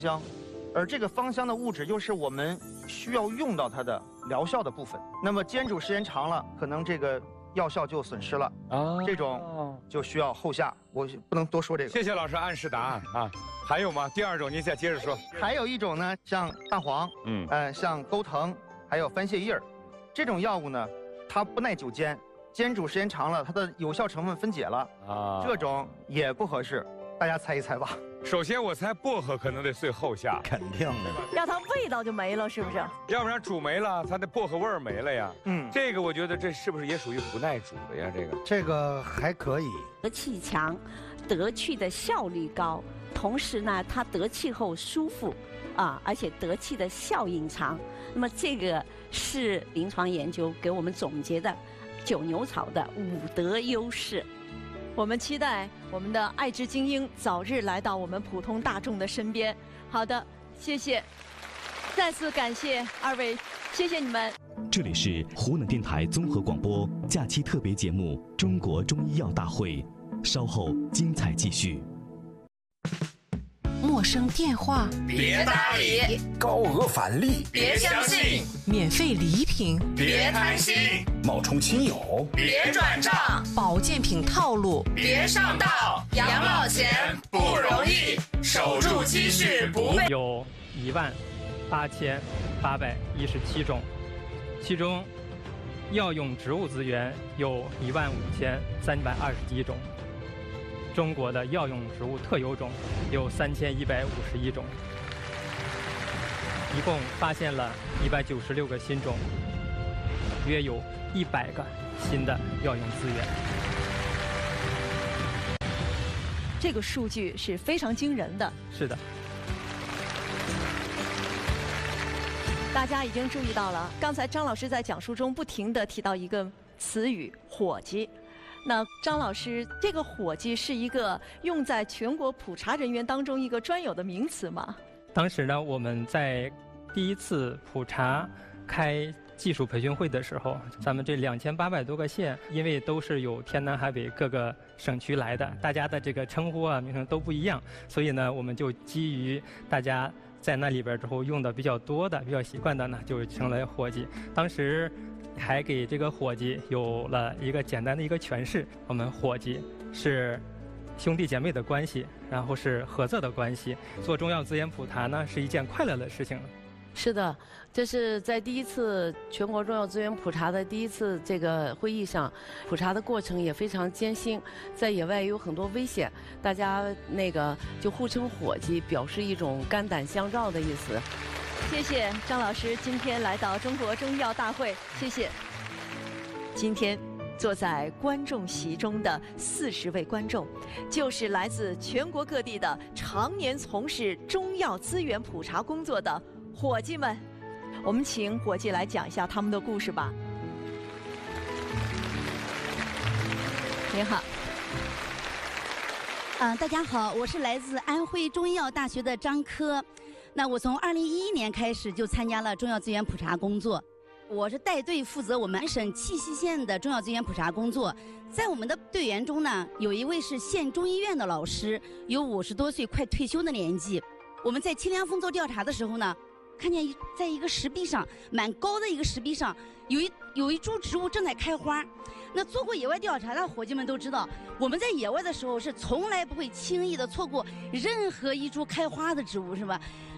香，而这个芳香的物质又是我们需要用到它的疗效的部分。那么煎煮时间长了，可能这个药效就损失了啊，这种就需要后下。我不能多说这个。 谢谢老师暗示答案啊。还有吗？第二种，您再接着说。 还有一种呢，像大黄，像钩藤，还有番泻叶儿，这种药物呢，它不耐久煎，煎煮时间长了，它的有效成分分解了啊，这种也不合适。大家猜一猜吧。 首先，我猜薄荷可能得最后下， 肯定的， 让它味道就没了，是不是？ 要不然煮没了，它的薄荷味儿没了呀。这个我觉得这是不是也属于不耐煮的呀？ 这个还可以， 得气强，得气的效率高，同时呢，它得气后舒服，而且得气的效应长。那么这个是临床研究给我们总结的九牛草的5德优势。 我们期待我们的爱之精英早日来到我们普通大众的身边。好的，谢谢，再次感谢二位，谢谢你们。 这里是湖南电台综合广播假期特别节目《中国中医药大会》，稍后精彩继续。 陌生电话别搭理， 高额返利别相信， 免费礼品别贪心， 冒充亲友别转账， 保健品套路别上当，养老钱不容易，守住积蓄不被。 有18817种，其中药用植物资源有15321种。中国的药用植物特有种有3151种，一共发现了196个新种，约有100个新的药用资源。 这个数据是非常惊人的。 是的。 大家已经注意到了，刚才张老师在讲述中不停地提到一个词语“伙计”。那张老师，这个伙计是一个用在全国普查人员当中一个专有的名词吗？ 当时呢，我们在第一次普查开技术培训会的时候，咱们这2800多个县，因为都是有天南海北各个省区来的，大家的这个称呼名称都不一样，所以呢，我们就基于大家在那里边之后用的比较多的、比较习惯的呢，就成了伙计。当时还给这个伙计有了一个简单的一个诠释，我们伙计是兄弟姐妹的关系，然后是合作的关系。做中药资源普查呢，是一件快乐的事情。 是的，这是在第一次全国中药资源普查的第一次这个会议上，普查的过程也非常艰辛，在野外有很多危险，大家就互称伙计，表示一种肝胆相照的意思。 谢谢张老师今天来到中国中医药大会，谢谢。今天坐在观众席中的40位观众，就是来自全国各地的常年从事中药资源普查工作的伙计们。我们请伙计来讲一下他们的故事吧。您好。 大家好，我是来自安徽中医药大学的张科。那我从2011年开始就参加了中药资源普查工作，我是带队负责我们省绩溪县的中药资源普查工作。在我们的队员中呢，有一位是县中医院的老师，有50多岁快退休的年纪。我们在清凉峰做调查的时候呢，看见在一个石壁上，蛮高的一个石壁上，有一株植物正在开花。那做过野外调查的伙计们都知道，我们在野外的时候是从来不会轻易的错过任何一株开花的植物，是吧？